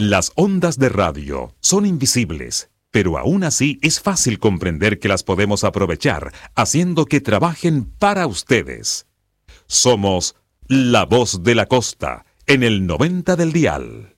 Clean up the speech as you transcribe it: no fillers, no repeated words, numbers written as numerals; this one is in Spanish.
Las ondas de radio son invisibles, pero aún así es fácil comprender que las podemos aprovechar haciendo que trabajen para ustedes. Somos La Voz de la Costa en el 90 del dial.